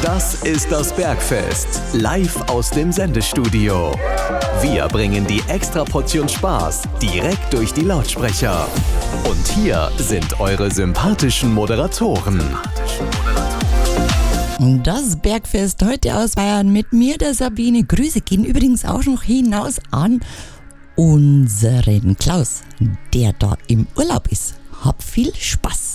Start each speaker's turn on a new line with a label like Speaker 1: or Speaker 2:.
Speaker 1: Das ist das Bergfest, live aus dem Sendestudio. Wir bringen die extra Portion Spaß direkt durch die Lautsprecher. Und hier sind eure sympathischen Moderatoren.
Speaker 2: Das Bergfest heute aus Bayern mit mir, der Sabine. Grüße gehen übrigens auch noch hinaus an unseren Klaus, der da im Urlaub ist. Hab viel Spaß.